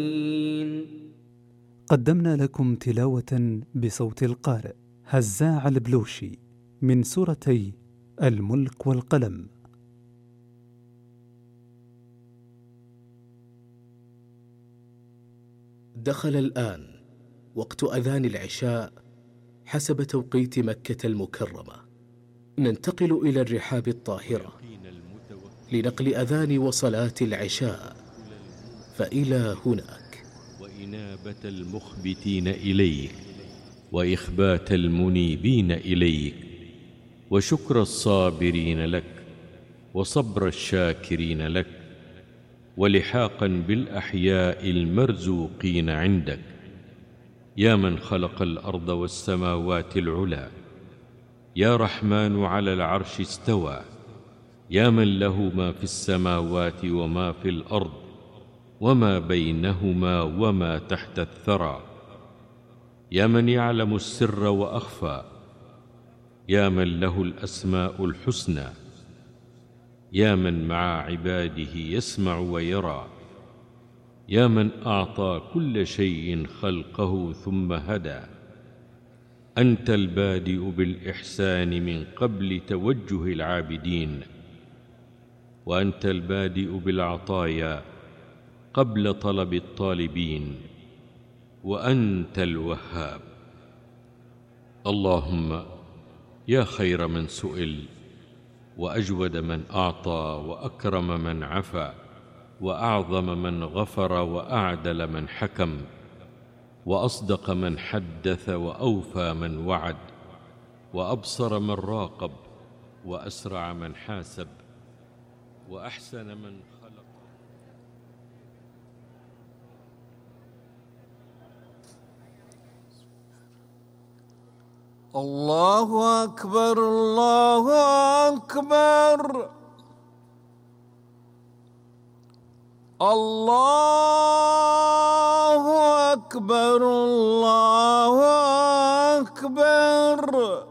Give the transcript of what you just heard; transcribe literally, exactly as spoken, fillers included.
قدمنا لكم تلاوة بصوت القارئ هزاع البلوشي من سورتي الملك والقلم. دخل الآن وقت أذان العشاء حسب توقيت مكة المكرمة. ننتقل إلى الرحاب الطاهرة لنقل أذان وصلاة العشاء، فإلى هناك وإنابة المخبتين إليك، وإخبات المنيبين إليك، وشكر الصابرين لك، وصبر الشاكرين لك، ولحاقا بالأحياء المرزوقين عندك. يا من خلق الأرض والسماوات العلى، يا رحمن على العرش استوى، يا من له ما في السماوات وما في الأرض وما بينهما وما تحت الثرى، يا من يعلم السر وأخفى، يا من له الأسماء الحسنى، يا من مع عباده يسمع ويرى، يا من أعطى كل شيء خلقه ثم هدى. أنت البادئ بالإحسان من قبل توجه العابدين، وأنت البادئ بالعطايا قبل طلب الطالبين، وأنت الوهاب. اللهم يا خير من سئل، وأجود من أعطى، وأكرم من عفا، وأعظم من غفر، وأعدل من حكم، وأصدق من حدث، وأوفى من وعد، وأبصر من راقب، وأسرع من حاسب، وأحسن من خلق. الله أكبر، الله أكبر، الله أكبر، الله أكبر.